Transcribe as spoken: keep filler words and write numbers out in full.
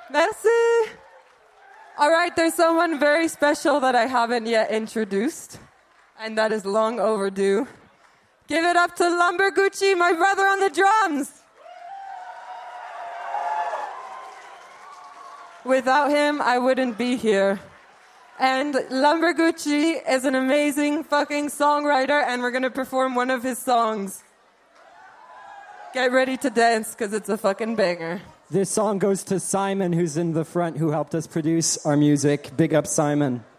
Merci. All right, there's someone very special that I haven't yet introduced, and that is long overdue. Give it up to Lumbergucci, my brother on the drums. Without him, I wouldn't be here. And Lumbergucci is an amazing fucking songwriter, and we're going to perform one of his songs. Get ready to dance, because it's a fucking banger. This song goes to Simon, who's in the front, who helped us produce our music. Big up, Simon.